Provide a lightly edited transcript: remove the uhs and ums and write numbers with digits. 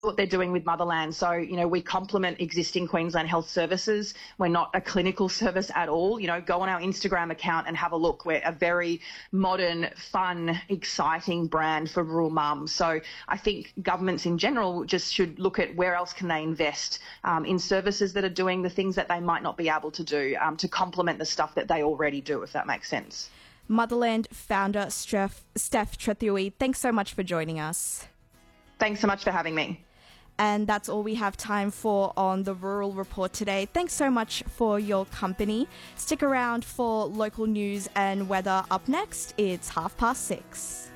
what they're doing with Motherland. So, we complement existing Queensland Health Services. We're not a clinical service at all. Go on our Instagram account and have a look. We're a very modern, fun, exciting brand for rural mums. So I think governments in general just should look at where else can they invest in services that are doing the things that they might not be able to do to complement the stuff that they already do, if that makes sense. Motherland founder Steph Trethewey, thanks so much for joining us. Thanks so much for having me. And that's all we have time for on the Rural Report today. Thanks so much for your company. Stick around for local news and weather up next. It's 6:30.